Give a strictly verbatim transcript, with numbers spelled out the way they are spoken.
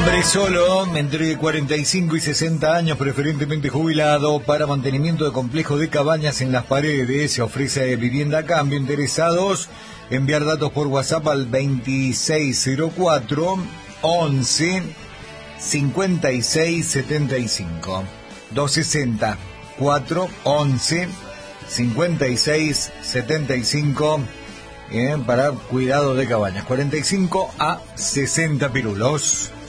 Hombre solo, entre cuarenta y cinco y sesenta años, preferentemente jubilado, para mantenimiento de complejo de cabañas en las paredes. Se ofrece vivienda a cambio. Interesados, enviar datos por WhatsApp al veintiséis cero cuatro once cincuenta y seis setenta y cinco. doscientos sesenta, cuatro once cincuenta y seis setenta y cinco. Bien, para cuidado de cabañas. cuarenta y cinco a sesenta pirulos.